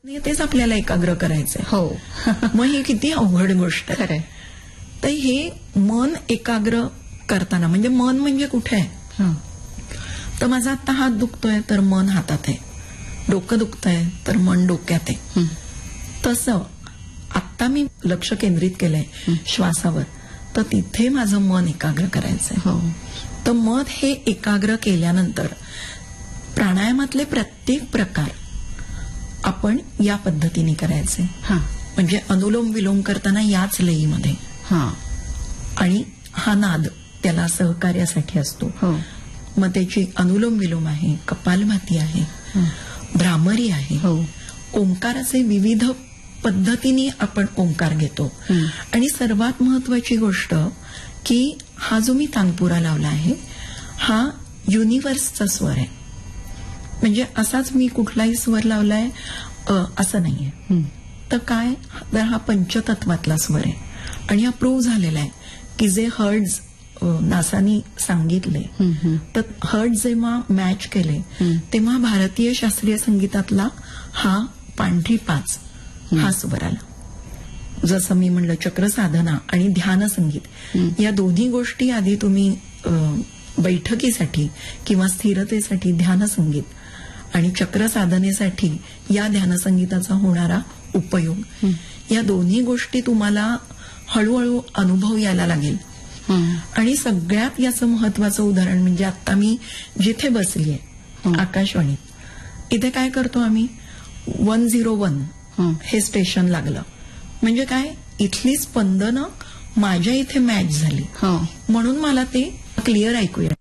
नाही तेच आपल्याला एकाग्र करायचंय. हो. मग ही किती अवघड गोष्ट आहे. खरंय. तर हे मन एकाग्र करताना म्हणजे मन म्हणजे कुठे आहे, हं. तर माझा आता हात दुखतोय तर मन हातात आहे, डोकं दुखतंय तर मन डोक्यात आहे. हं. तसं आत्ता मी लक्ष केंद्रित केलंय श्वासावर, तर तिथे माझं मन एकाग्र करायचंय. हो. तर मन हे एकाग्र केल्यानंतर प्राणायामातले प्रत्येक प्रकार आपण या पद्धतीने करायचे. हां. म्हणजे अनुलोम विलोम करताना याच लयीमध्ये, हां. आणि हा नाद त्याला सहकार्यासाठी असतो. हो. मग त्याची अनुलोम विलोम आहे, कपालभाती आहे, भ्रामरी आहे. हो. ओंकाराचे विविध पद्धतीने आपण ओंकार घेतो. आणि सर्वात महत्वाची गोष्ट की हा जो मी तानपुरा लावला आहे हा युनिव्हर्सचा स्वर आहे. म्हणजे असाच मी कुठलाही स्वर लावलाय असं नाहीये. तर काय, तर हा पंचतत्वातला स्वर आहे आणि हा प्रूव्ह झालेला आहे की जे हर्ट्ज नासानी सांगितले, तर हर्ट्ज जेव्हा मॅच केले तेव्हा भारतीय शास्त्रीय संगीतातला हा पांढरी 5 हा स्वर आला. जसं मी म्हणलं चक्र साधना आणि ध्यान संगीत या दोन्ही गोष्टी आधी तुम्ही बैठकीसाठी किंवा स्थिरतेसाठी ध्यान संगीत आणि चक्र साधनेसाठी या ध्यान संगीताचा होणारा उपयोग, या दोन्ही गोष्टी तुम्हाला हळूहळू अनुभव यायला लागेल. आणि सगळ्यात याचं महत्वाचं उदाहरण म्हणजे आता मी जिथे बसलीये आकाशवाणीत, इथे काय करतो आम्ही 101 हे स्टेशन लागलं म्हणजे काय, इथली स्पंदनं माझ्या इथे मॅच झाली म्हणून मला ते क्लिअर ऐकू येणार.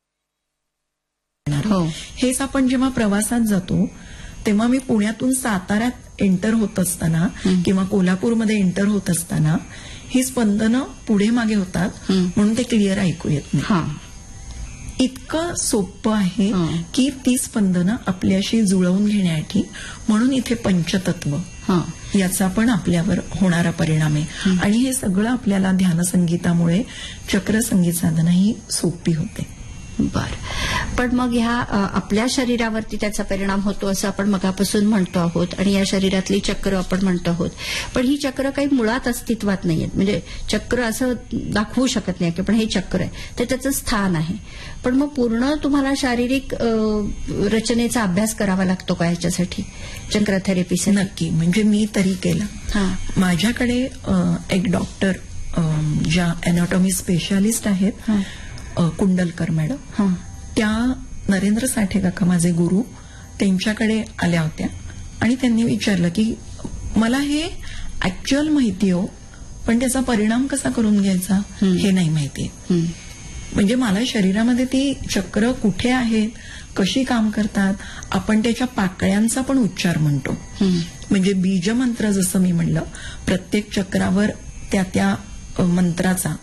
हेच आपण जेव्हा प्रवासात जातो तेव्हा मी पुण्यातून साताऱ्यात एंटर होत असताना किंवा कोल्हापूरमध्ये एंटर होत असताना ही स्पंदनं पुढे मागे होतात म्हणून ते क्लिअर ऐकू येत नाही. इतकं सोपं आहे की ती स्पंदनं आपल्याशी जुळवून घेण्यासाठी, म्हणून इथे पंचतत्व याचा पण आपल्यावर होणारा परिणाम आहे. आणि हे सगळं आपल्याला ध्यानसंगीतामुळे चक्रसंगीत साधना ही सोपी होते. बर. पण मग ह्या आपल्या शरीरावरती त्याचा परिणाम होतो असं आपण मगापासून म्हणतो आहोत आणि या शरीरातली चक्र आपण म्हणतो आहोत, पण ही चक्र काही मुळात अस्तित्वात नाहीयेत. म्हणजे चक्र असं दाखवू शकत नाही की पण हे चक्र आहे, तर त्याचं स्थान आहे. पण मग पूर्ण तुम्हाला शारीरिक रचनेचा अभ्यास करावा लागतो का याच्यासाठी, चक्रथेरपीसाठी? नक्की. म्हणजे मी तरी केला. माझ्याकडे एक डॉक्टर ज्या अॅनाटॉमी स्पेशालिस्ट आहेत, कुंडलकर मॅडम, त्या नरेंद्र साठे काका माझे गुरु, त्यांच्याकडे आल्या होत्या आणि त्यांनी विचारलं की मला हे ऍक्च्युअल माहिती हो, पण त्याचा परिणाम कसा करून घ्यायचा हे नाही माहिती. म्हणजे मला शरीरामध्ये ती चक्र कुठे आहेत, कशी काम करतात, आपण त्याच्या पाकळ्यांचा पण उच्चार म्हणतो. म्हणजे बीजमंत्र जसं मी म्हणलं, प्रत्येक चक्रावर त्या मंत्राचा